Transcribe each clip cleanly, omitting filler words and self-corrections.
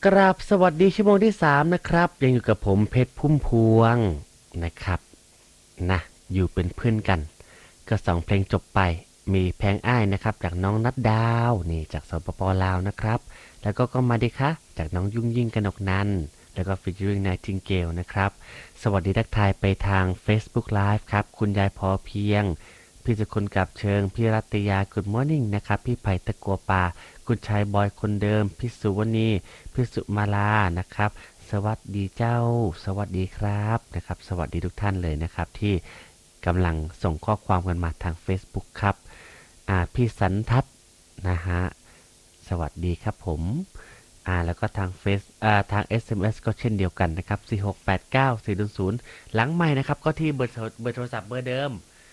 กราบสวัสดีชั่วโมงที่3นะครับยังอยู่กับผมเพชรพุ่มพวงนะครับนะอยู่เป็นเพื่อนกันก็2เพลงจบไปมีแพงอ้ายนะครับจากน้องนัดดาวนี่จากสปปลาวนะครับแล้วก็มาดิคะจากน้องยุ่งยิ่งกนกนันแล้วก็ฟิชเชอริงไนทิงเกลนะครับสวัสดีทักทายไปทาง Facebook Live ครับคุณยายพอเพียงพี่สุคนกับเชิงพี่รัตยา Good Morning นะครับพี่ไผ่ตะกัวปาคุณชายบอยคนเดิมพี่สุวรรณีพี่สุมาลานะครับสวัสดีเจ้าสวัสดีครับนะครับสวัสดีทุกท่านเลยนะครับที่กำลังส่งข้อความกันมาทาง Facebook ครับพี่สันทัศน์นะฮะสวัสดีครับผมแล้วก็ทางทาง SMS ก็เช่นเดียวกันนะครับ4689400หลังใหม่นะครับก็ที่เบอร์โทรศัพท์เบอร์เดิม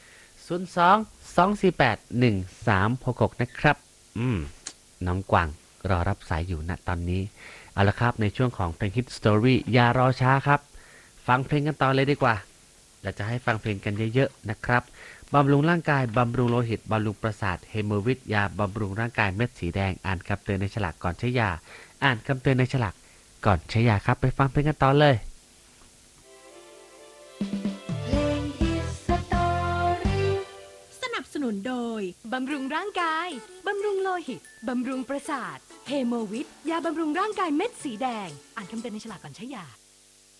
02-248-1366นะครับน้องกวางรอรับสายอยู่ณตอนนี้เอาละครับในช่วงของเพลงฮิตสตอรี่อย่ารอช้าครับฟังเพลงกันต่อเลยดีกว่าเราจะให้ฟังเพลงกันเยอะๆนะครับบำรุงร่างกายบำรุงโลหิตบำรุงประสาทเฮโมวิทยาบำรุงร่างกายเม็ดสีแดงอ่านคำเตือนในฉลากก่อนใช้ยาอ่านคำเตือนในฉลากก่อนใช้ยาครับไปฟังเพลงกันต่อเลยสนับสนุนโดยบำรุงร่างกายบำรุงโลหิตบำรุงประสาทเฮโมวิทยาบำรุงร่างกายเม็ดสีแดงอ่านคำเตือนในฉลากก่อนใช้ยา